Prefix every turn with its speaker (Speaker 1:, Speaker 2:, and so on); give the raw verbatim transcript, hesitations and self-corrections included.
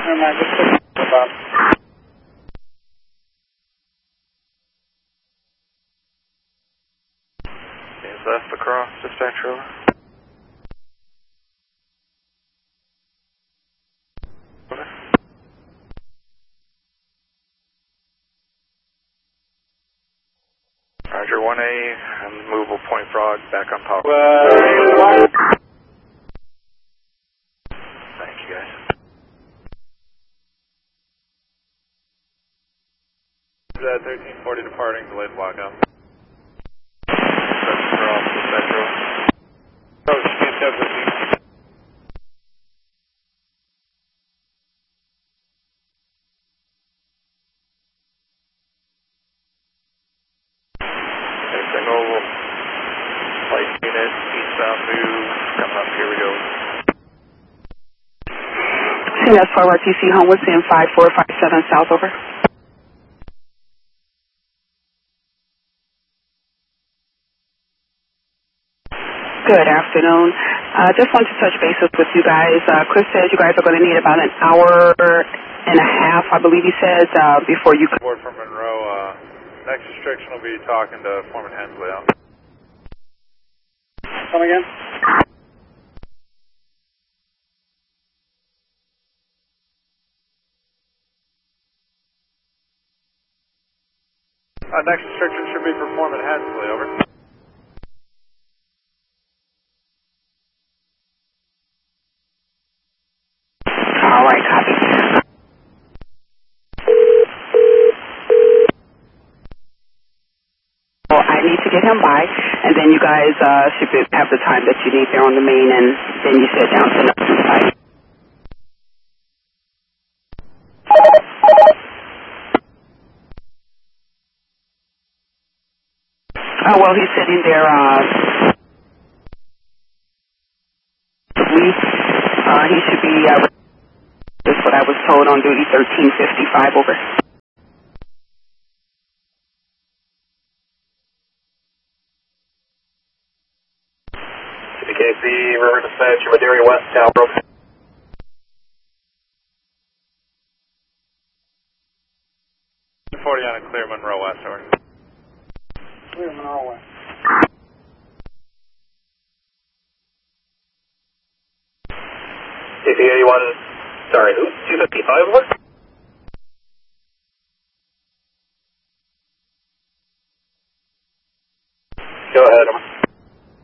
Speaker 1: Never mind, just put it up.
Speaker 2: Is that across dispatcher over? Okay. Roger, one A, I'm movable point frog, back on power.
Speaker 1: Uh,
Speaker 2: Thank you, guys.
Speaker 3: That thirteen forty departing, delayed lockout.
Speaker 2: That's across dispatcher over.
Speaker 3: Oh, speed seventeen.
Speaker 2: Okay, single flight unit, eastbound move, coming up, here we go.
Speaker 4: C S four R T C Homewood, C M five four five seven South, over. Good afternoon. Uh, just wanted to touch bases with you guys. Uh, Chris says you guys are going to need about an hour and a half, I believe he said, uh, before you...
Speaker 3: Board from Monroe, uh, next restriction will be talking to Foreman Hensley out.
Speaker 1: come again?
Speaker 3: Uh, next restriction should be for Foreman Hensley, over.
Speaker 4: All right, copy. Well, I need to get him by, and then you guys uh, should be, have the time that you need there on the main, and then you sit down to the side. Oh, well, he's sitting there, uh, we, uh, he should be, uh, that's what I was told on duty, thirteen fifty-five, over.
Speaker 2: C K C, River Dispatch, Madeira West, Tower.
Speaker 3: forty on a clear Monroe West, over.
Speaker 1: Clear Monroe West.
Speaker 2: C P eighty-one, sorry, who? two fifty-five, over?